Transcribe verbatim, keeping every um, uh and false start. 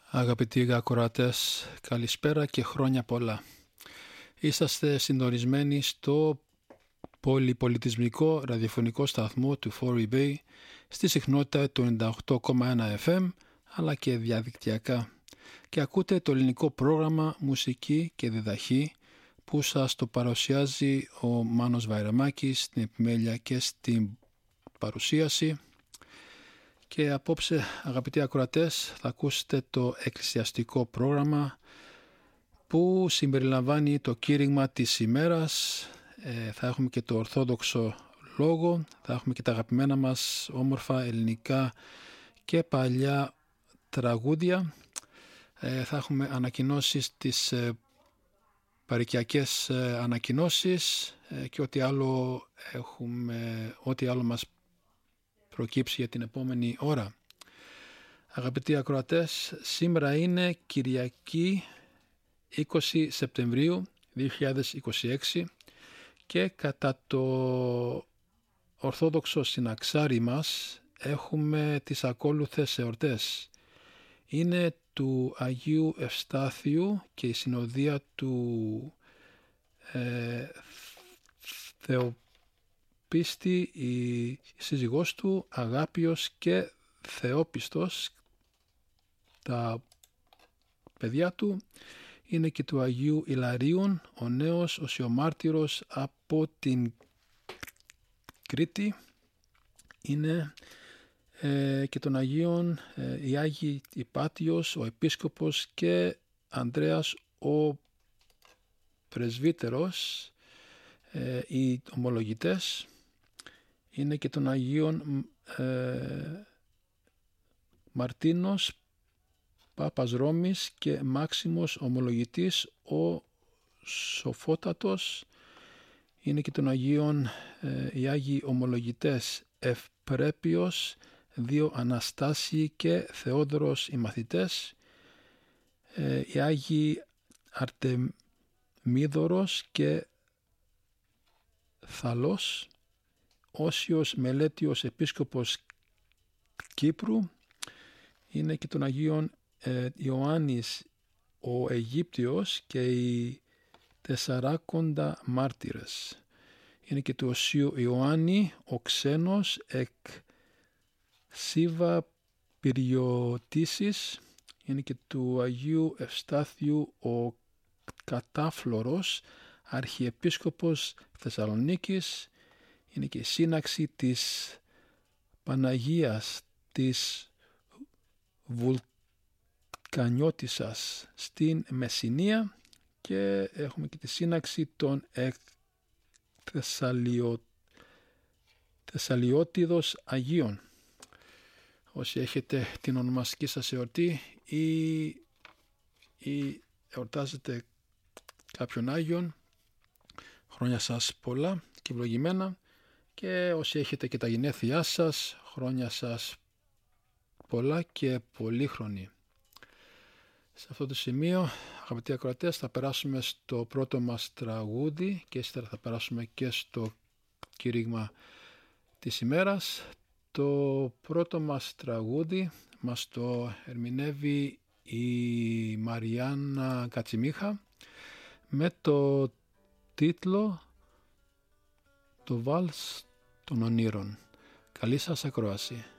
Αγαπητοί ακροατές, καλησπέρα και χρόνια πολλά. Είσαστε συντονισμένοι στο πολυπολιτισμικό ραδιοφωνικό σταθμό του φορ ι Bay στη συχνότητα του ενενήντα οκτώ κόμμα ένα εφ εμ αλλά και διαδικτυακά και ακούτε το ελληνικό πρόγραμμα Μουσική και Διδαχή που σας το παρουσιάζει ο Μάνος Βαϊραμάκης στην επιμέλεια και στην παρουσίαση. Και απόψε, αγαπητοί ακροατές, θα ακούσετε το εκκλησιαστικό πρόγραμμα που συμπεριλαμβάνει το κήρυγμα της ημέρας. Ε, θα έχουμε και το ορθόδοξο λόγο, θα έχουμε και τα αγαπημένα μας όμορφα ελληνικά και παλιά τραγούδια. Ε, θα έχουμε ανακοινώσεις, τις ε, παροικιακές ε, ανακοινώσεις ε, και ό,τι άλλο, έχουμε, ό,τι άλλο μας προκύψει για την επόμενη ώρα. Αγαπητοί ακροατές, σήμερα είναι Κυριακή είκοσι Σεπτεμβρίου δύο χιλιάδες είκοσι έξι και κατά το Ορθόδοξο συναξάρι μας έχουμε τις ακόλουθες εορτές. Είναι του Αγίου Ευστάθιου και η συνοδεία του ε, Θεοπίστη, η σύζυγός του, Αγάπιος και Θεόπιστος, τα παιδιά του. Είναι και του Αγίου Ιλαρίων, ο νέος οσιομάρτυρος από την Κρήτη. Είναι ε, και των Αγίων ε, οι Άγιοι Υπάτιος, ο Επίσκοπος και Ανδρέας ο Πρεσβύτερος, ε, οι ομολογητές. Είναι και των Αγίων ε, Μαρτίνος Πάπας Ρώμης και Μάξιμος Ομολογητής ο Σοφότατος. Είναι και των Αγίων ε, οι Άγιοι Ομολογητές Ευπρέπειος, δύο Αναστάσιοι και Θεόδωρος οι μαθητές, ε, οι Άγιοι Αρτεμίδωρος και Θαλός, Όσιος Μελέτιος Επίσκοπος Κύπρου. Είναι και των Αγίων ε, Ιωάννης ο Αιγύπτιος και οι τεσσαράκοντα μάρτυρες. Είναι και του Οσίου Ιωάννη ο Ξένος εκ Σίβα Πυριωτήσης. Είναι και του Αγίου Ευστάθιου ο Κατάφλωρος, Αρχιεπίσκοπος Θεσσαλονίκης. Είναι και η σύναξη της Παναγίας της Βουλκανιώτισσας στην Μεσσηνία και έχουμε και τη σύναξη των εκ Θεσσαλιο... Θεσσαλιώτιδος Αγίων. Όσοι έχετε την ονομαστική σας εορτή ή, ή εορτάζετε κάποιον Άγιον, χρόνια σας πολλά και ευλογημένα, και όσοι έχετε και τα γενέθλιά σας, χρόνια σας πολλά και πολύχρονοι. Σε αυτό το σημείο, αγαπητοί ακροατές, θα περάσουμε στο πρώτο μας τραγούδι και ύστερα θα περάσουμε και στο κήρυγμα της ημέρας. Το πρώτο μας τραγούδι μας το ερμηνεύει η Μαριάννα Κατσιμίχα με το τίτλο «Το Βάλς των Ονείρων». Καλή σας ακρόαση.